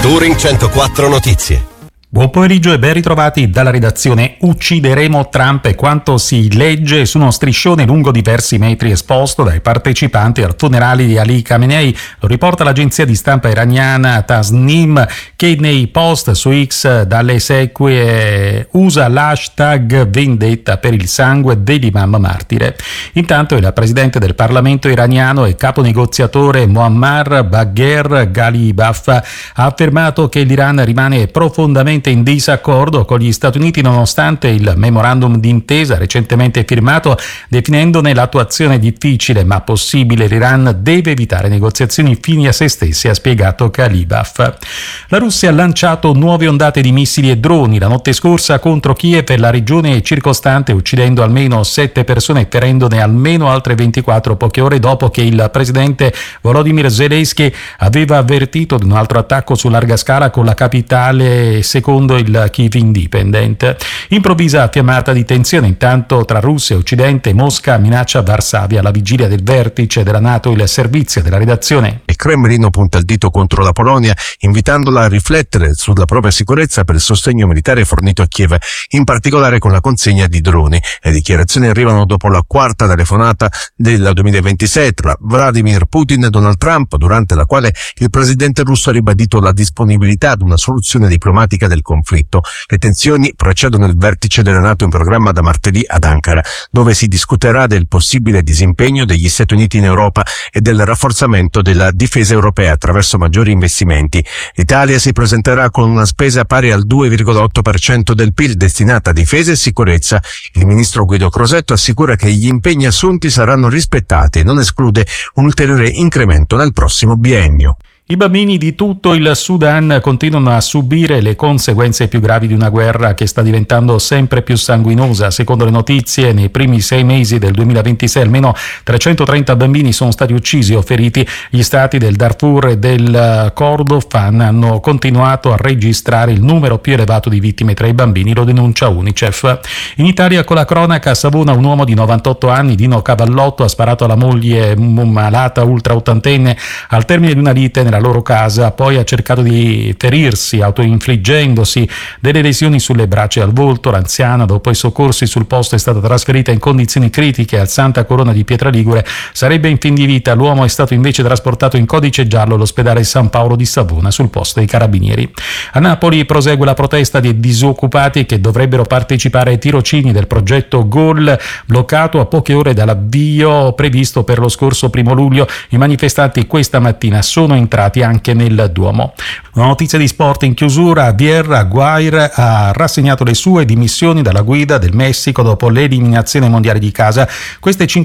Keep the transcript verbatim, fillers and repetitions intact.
Touring centoquattro Notizie. Buon pomeriggio e ben ritrovati dalla redazione. Uccideremo Trump è quanto si legge su uno striscione lungo diversi metri esposto dai partecipanti al funerale di Ali Khamenei. Lo riporta l'agenzia di stampa iraniana Tasnim, che nei post su X dalle esequie usa l'hashtag vendetta per il sangue dell'imam martire. Intanto il presidente del Parlamento iraniano e capo negoziatore Muammar Bagher Ghalibaf ha affermato che l'Iran rimane profondamente in disaccordo con gli Stati Uniti nonostante il memorandum d'intesa recentemente firmato, definendone l'attuazione difficile ma possibile. L'Iran deve evitare negoziazioni fini a se stessi, ha spiegato Ghalibaf. La Russia ha lanciato nuove ondate di missili e droni la notte scorsa contro Kiev e la regione circostante, uccidendo almeno sette persone e ferendone almeno altre ventiquattro poche ore dopo che il presidente Volodymyr Zelensky aveva avvertito di un altro attacco su larga scala con la capitale, secondo il Kiev Independent. Improvvisa fiammata di tensione intanto tra Russia e Occidente. Mosca minaccia Varsavia alla vigilia del vertice della NATO. Il servizio della redazione. Il Cremlino punta il dito contro la Polonia, invitandola a riflettere sulla propria sicurezza per il sostegno militare fornito a Kiev, in particolare con la consegna di droni. Le dichiarazioni arrivano dopo la quarta telefonata del duemilaventisei tra Vladimir Putin e Donald Trump, durante la quale il presidente russo ha ribadito la disponibilità ad una soluzione diplomatica del conflitto. Le tensioni precedono il vertice della NATO in programma da martedì ad Ankara, dove si discuterà del possibile disimpegno degli Stati Uniti in Europa e del rafforzamento della difesa europea attraverso maggiori investimenti. L'Italia si presenterà con una spesa pari al due virgola otto per cento del P I L destinata a difesa e sicurezza. Il ministro Guido Crosetto assicura che gli impegni assunti saranno rispettati e non esclude un ulteriore incremento nel prossimo biennio. I bambini di tutto il Sudan continuano a subire le conseguenze più gravi di una guerra che sta diventando sempre più sanguinosa. Secondo le notizie, nei primi sei mesi del duemilaventisei almeno trecentotrenta bambini sono stati uccisi o feriti. Gli stati del Darfur e del Kordofan hanno continuato a registrare il numero più elevato di vittime tra i bambini, lo denuncia UNICEF. In Italia, con la cronaca, a Savona un uomo di novantotto anni, Dino Cavallotto, ha sparato alla moglie malata ultra ottantenne al termine di una lite nella loro casa, poi ha cercato di ferirsi autoinfliggendosi delle lesioni sulle braccia e al volto. L'anziana, dopo i soccorsi sul posto, è stata trasferita in condizioni critiche al Santa Corona di Pietraligure. Sarebbe in fin di vita. L'uomo è stato invece trasportato in codice giallo all'ospedale San Paolo di Savona sul posto dei carabinieri. A Napoli prosegue la protesta dei disoccupati che dovrebbero partecipare ai tirocini del progetto GOL, bloccato a poche ore dall'avvio previsto per lo scorso primo luglio. I manifestanti questa mattina sono entrati anche nel Duomo. Una notizia di sport in chiusura: Javier Aguirre ha rassegnato le sue dimissioni dalla guida del Messico dopo l'eliminazione mondiale di casa. Queste